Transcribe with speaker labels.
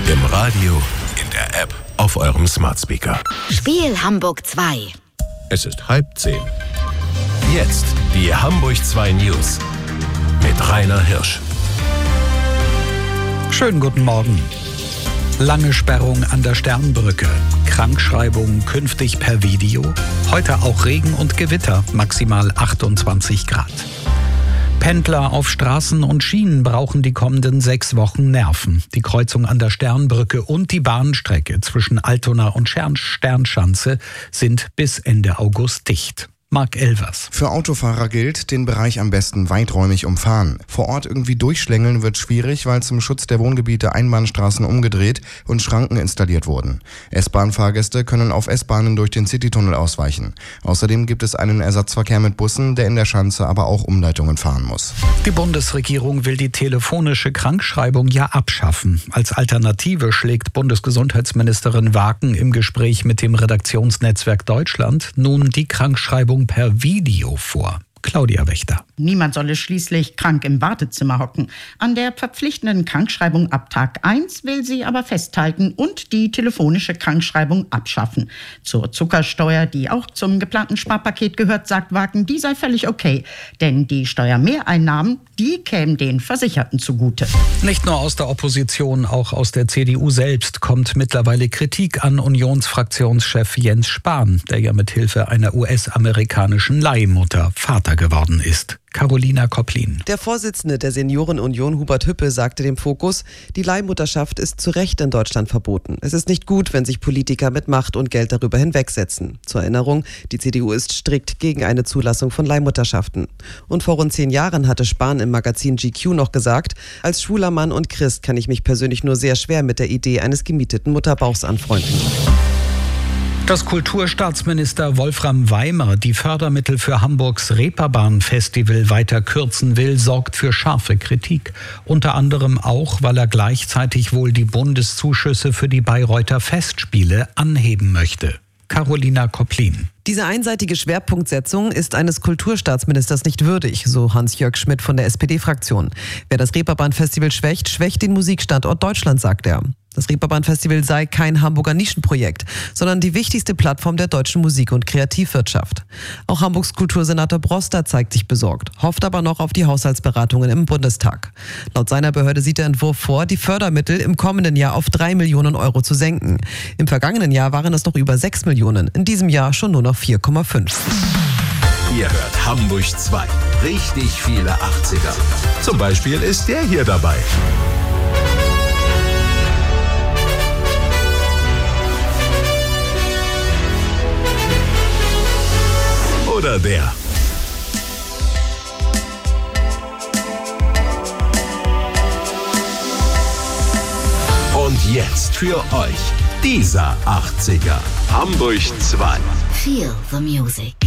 Speaker 1: Im Radio, in der App, auf eurem Smart Speaker.
Speaker 2: Spiel Hamburg 2.
Speaker 1: Es ist 9:30. Jetzt die Hamburg 2 News mit Rainer Hirsch.
Speaker 3: Schönen guten Morgen. Lange Sperrung an der Sternbrücke. Krankschreibung künftig per Video. Heute auch Regen und Gewitter, maximal 28 Grad. Pendler auf Straßen und Schienen brauchen die kommenden 6 Wochen Nerven. Die Kreuzung an der Sternbrücke und die Bahnstrecke zwischen Altona und Sternschanze sind bis Ende August dicht. Marc Elvers.
Speaker 4: Für Autofahrer gilt, den Bereich am besten weiträumig umfahren. Vor Ort irgendwie durchschlängeln wird schwierig, weil zum Schutz der Wohngebiete Einbahnstraßen umgedreht und Schranken installiert wurden. S-Bahn-Fahrgäste können auf S-Bahnen durch den Citytunnel ausweichen. Außerdem gibt es einen Ersatzverkehr mit Bussen, der in der Schanze aber auch Umleitungen fahren muss.
Speaker 3: Die Bundesregierung will die telefonische Krankschreibung ja abschaffen. Als Alternative schlägt Bundesgesundheitsministerin Waken im Gespräch mit dem Redaktionsnetzwerk Deutschland nun die Krankschreibung per Video vor. Claudia Wächter.
Speaker 5: Niemand solle schließlich krank im Wartezimmer hocken. An der verpflichtenden Krankschreibung ab Tag 1 will sie aber festhalten und die telefonische Krankschreibung abschaffen. Zur Zuckersteuer, die auch zum geplanten Sparpaket gehört, sagt Waken, die sei völlig okay. Denn die Steuermehreinnahmen, die kämen den Versicherten zugute.
Speaker 3: Nicht nur aus der Opposition, auch aus der CDU selbst kommt mittlerweile Kritik an Unionsfraktionschef Jens Spahn, der ja mit Hilfe einer US-amerikanischen Leihmutter Vater geworden ist. Carolina Kopplin.
Speaker 6: Der Vorsitzende der Seniorenunion Hubert Hüppe sagte dem Fokus, die Leihmutterschaft ist zu Recht in Deutschland verboten. Es ist nicht gut, wenn sich Politiker mit Macht und Geld darüber hinwegsetzen. Zur Erinnerung, die CDU ist strikt gegen eine Zulassung von Leihmutterschaften. Und vor rund 10 Jahren hatte Spahn im Magazin GQ noch gesagt, als schwuler Mann und Christ kann ich mich persönlich nur sehr schwer mit der Idee eines gemieteten Mutterbauchs anfreunden.
Speaker 3: Dass Kulturstaatsminister Wolfram Weimer die Fördermittel für Hamburgs Reeperbahn-Festival weiter kürzen will, sorgt für scharfe Kritik. Unter anderem auch, weil er gleichzeitig wohl die Bundeszuschüsse für die Bayreuther Festspiele anheben möchte. Carolina Kopplin.
Speaker 6: Diese einseitige Schwerpunktsetzung ist eines Kulturstaatsministers nicht würdig, so Hans-Jörg Schmidt von der SPD-Fraktion. Wer das Reeperbahn-Festival schwächt, schwächt den Musikstandort Deutschland, sagt er. Das Reeperbahn-Festival sei kein Hamburger Nischenprojekt, sondern die wichtigste Plattform der deutschen Musik- und Kreativwirtschaft. Auch Hamburgs Kultursenator Broster zeigt sich besorgt, hofft aber noch auf die Haushaltsberatungen im Bundestag. Laut seiner Behörde sieht der Entwurf vor, die Fördermittel im kommenden Jahr auf 3 Millionen Euro zu senken. Im vergangenen Jahr waren es noch über 6 Millionen, in diesem Jahr schon nur noch 4,5.
Speaker 1: Ihr hört Hamburg 2. Richtig viele 80er. Zum Beispiel ist der hier dabei. Oder der. Und jetzt für euch dieser 80er. Hamburg 2.
Speaker 2: Feel the music.